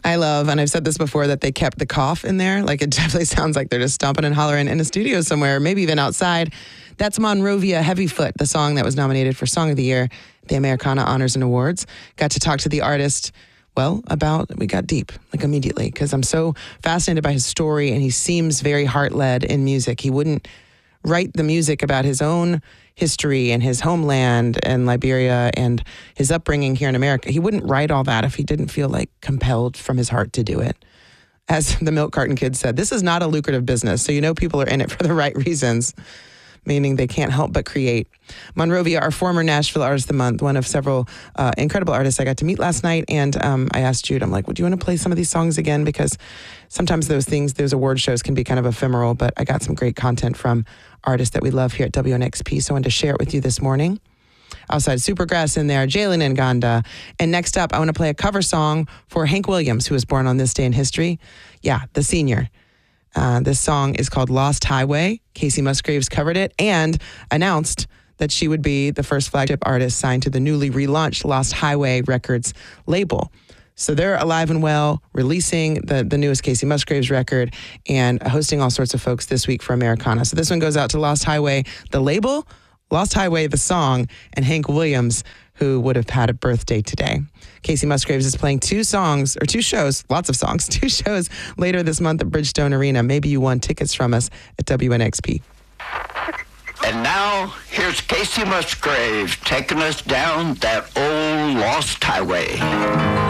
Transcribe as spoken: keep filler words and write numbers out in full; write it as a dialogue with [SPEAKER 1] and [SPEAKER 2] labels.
[SPEAKER 1] I love, and I've said this before, that they kept the cough in there. Like, it definitely sounds like they're just stomping and hollering in a studio somewhere, maybe even outside. That's Monrovia Heavyfoot, the song that was nominated for Song of the Year at the Americana Honors and Awards. Got to talk to the artist, well, about, we got deep, like immediately, because I'm so fascinated by his story, and he seems very heart-led in music. He wouldn't write the music about his own history and his homeland and Liberia and his upbringing here in America. He wouldn't write all that if he didn't feel like compelled from his heart to do it. As the Milk Carton Kids said, this is not a lucrative business, so you know people are in it for the right reasons, meaning they can't help but create. Monrovia, our former Nashville Artist of the Month, one of several uh, incredible artists I got to meet last night. And um, I asked Jude, I'm like, would you want to play some of these songs again? Because sometimes those things, those award shows can be kind of ephemeral, but I got some great content from artists that we love here at W N X P, so I wanted to share it with you this morning. Outside Supergrass in there, Jalen Nganda. And next up, I want to play a cover song for Hank Williams, who was born on this day in history. Yeah, the senior. Uh, this song is called Lost Highway. Casey Musgraves covered it and announced that she would be the first flagship artist signed to the newly relaunched Lost Highway Records label. So they're alive and well, releasing the, the newest Casey Musgraves record and hosting all sorts of folks this week for Americana. So this one goes out to Lost Highway, the label, Lost Highway, the song, and Hank Williams, who would have had a birthday today. Casey Musgraves is playing two songs, or two shows, lots of songs, two shows later this month at Bridgestone Arena. Maybe you won tickets from us at W N X P.
[SPEAKER 2] And now, here's Casey Musgraves taking us down that old lost highway.